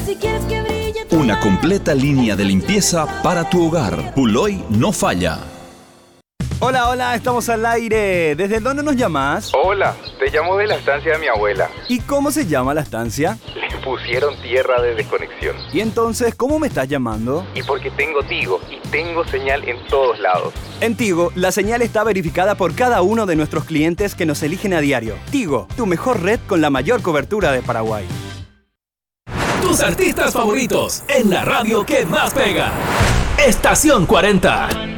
Si quieres que brille tu Una completa línea de limpieza para tu hogar. Puloy no falla. Hola, hola, estamos al aire. ¿Desde dónde nos llamas? Hola, te llamo de la estancia de mi abuela. ¿Y cómo se llama la estancia? Le pusieron tierra de desconexión. ¿Y entonces cómo me estás llamando? Y porque tengo Tigo y tengo señal en todos lados. En Tigo, la señal está verificada por cada uno de nuestros clientes que nos eligen a diario. Tigo, tu mejor red con la mayor cobertura de Paraguay. Tus artistas favoritos en la radio que más pega. Estación 40.